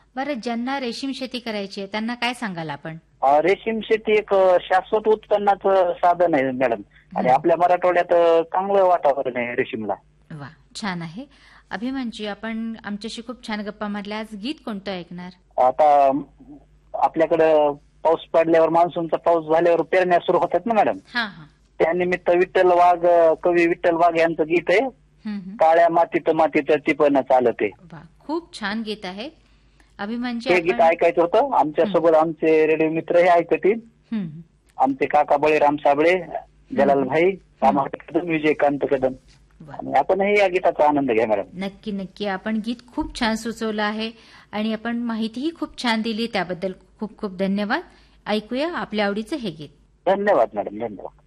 बरं, ज्यांना रेशीम शेती करायची आहे त्यांना काय सांगाल आपण? रेशीम शेती एक शाश्वत उत्पन्नाचं साधन आहे मॅडम. आणि आपल्या मराठवाड्यात चांगलं वातावरण आहे रेशीमला. वा, छान आहे. अभिमानजी, आपण आमच्याशी खूप छान गप्पा मारल्या. आज गीत कोणतं ऐकणार? आता आपल्याकडं पाऊस पडल्यावर, मान्सूनचा पाऊस झाल्यावर पेरण्या सुरू होतात ना मॅडम. हा हा. त्यानिमित्त विठ्ठल वाघ, कवी विठ्ठल वाघ यांचं गीत आहे, काळ्या मातीत मातीत टिपण चालते. वा, खूप छान गीत आहे. अभिमानजी, हे गीत ऐकायचं होतं. आमच्यासोबत आमचे रेडिओ मित्र हे ऐकतील. आमचे काका बळीराम साबळे, जलाल भाई, विजयकांत कदम. आणि आपणही या गीताचा आनंद घ्या मॅडम. नक्की नक्की. आपण गीत खूप छान सुचवलं आहे आणि आपण माहितीही खूप छान दिली, त्याबद्दल खूप खूप धन्यवाद. ऐकूया आपल्या आवडीचं हे गीत. धन्यवाद मॅडम, धन्यवाद.